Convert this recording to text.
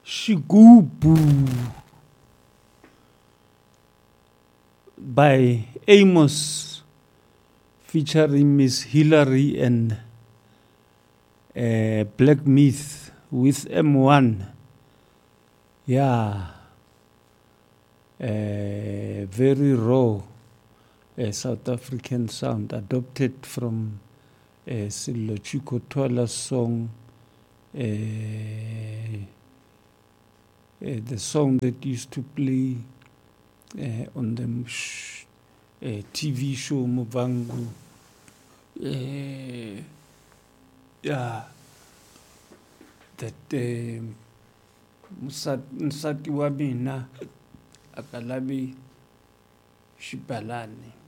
Shigubu by Amos featuring Miss Hillary and Black Myth with M1. Yeah, very raw South African sound adopted from Sello Chico Twala's song, the song that used to play on the TV show Muvangu. Yeah, that Nsati wa mina akalabi Shibalani.